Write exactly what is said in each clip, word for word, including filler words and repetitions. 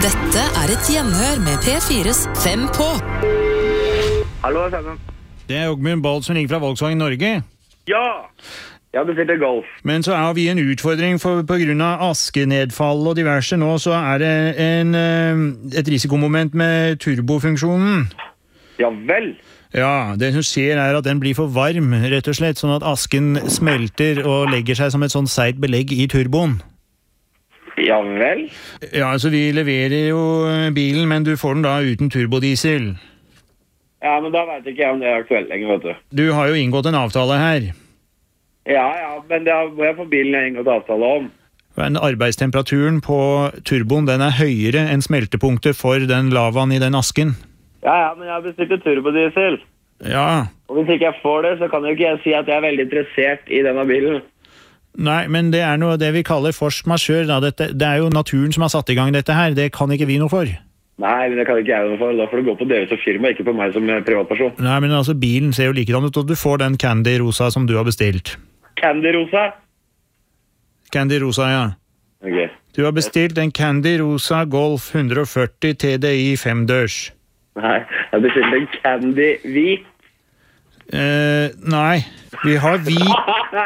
Dette er et gjenhør med P fires Fem på. Hallo, Sønnen. Det er Ågmund Bald som ringer fra Volkswagen Norge. Ja! Jeg bestilte Golf. Men så er vi en utfordring for, på grunn av askenedfall og diverse nå, så er det en, et risikomoment med turbofunksjonen. Ja vel? Ja, det som skjer er at den blir for varm, rett og slett, sånn at asken smelter og legger seg som et sånn seigt belegg i turboen. Ja vel? Ja, altså vi leverer jo bilen, men du får den da uten turbodiesel. Ja, men da vet ikke jeg om det er aktuelt lenger, vet du. Du har jo inngått en avtale her. Ja, ja, men det må jeg få bilen jeg har inngått avtale om. Men arbeidstemperaturen på turboen, den er høyere enn smeltepunktet for den lavaen i den asken. Ja, ja, men jeg har bestilt turbodiesel. Ja. Og hvis ikke jeg får det, så kan jo ikke jeg si at jeg er veldig interessert i denne bilen. Nei, men det er noe det vi kaller force majeure, da. Dette, det er jo naturen som har satt i gang dette her. Det kan ikke vi noe for. Nei, men det kan ikke jeg noe for. Da får du gå på deres og firma, ikke på meg som privatperson. Nei, men altså, bilen ser jo likedan ut, og du får den Candy Rosa som du har bestilt. Candy Rosa? Candy Rosa, ja. Ok. Du har bestilt en Candy Rosa Golf one forty T D I femdørs. Nei, jeg har bestilt en Candy Hvit. Eh, nei, vi har hvit.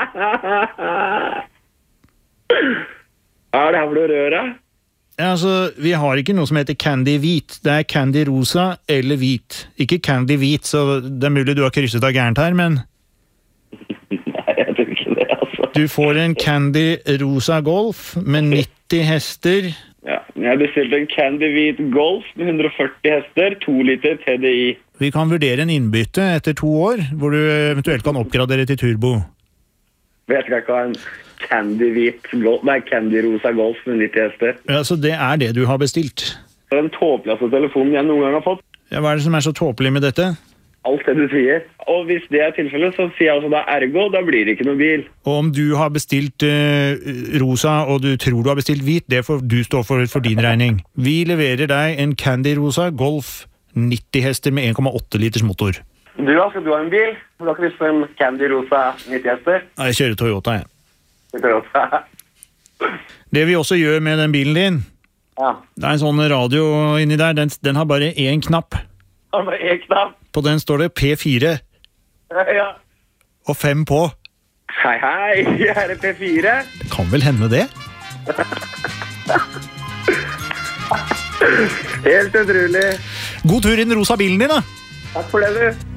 Hva er det her for noe rør, da? Ja, altså, vi har ikke noe som heter Candy Hvit. Det er Candy Rosa eller Hvit. Ikke Candy Hvit, så det er mulig du har krysset av gærent her, men... Nei, jeg tror ikke det, altså. Du får en Candy Rosa Golf med nitti hester. Ja, jeg har bestilt en Candy Hvit Golf med one forty hester, to liter T D I. Vi kan vurdere en innbytte etter to år, hvor du eventuelt kan oppgradere til turbo. Vet ikke hva en Candy Hvit Golf, nei, Candy Rosa Golf med nitti hester. Ja, så det er det du har bestilt. Det er den tåpeligste telefonen jeg noen gang har fått. Ja, hva er det som er så tåpelig med dette? Alt det du sier. Og hvis det er tilfellet, så sier jeg altså da ergo, da blir det ikke noe bil. Og om du har bestilt uh, rosa, og du tror du har bestilt hvit, det får du stå for, for din regning. Vi leverer deg en Candy Rosa Golf nitti hester med one komma åtte liters motor. Du da, skal du ha en bil? Du har ikke lyst på en Candy Rosa nitti hester? Nei, jeg kjører Toyota, jeg. Toyota. Det vi også gjør med den bilen din, Ja. det er en sånn radio inni der, den, den har bare én knapp. Har du bare en knapp? På den står det P fire. Ja. Og fem på. Hei, hei, her er P fire. Det kan vel hende det? Helt utrolig. God tur i den rosa bilen din, da! Takk for det, du.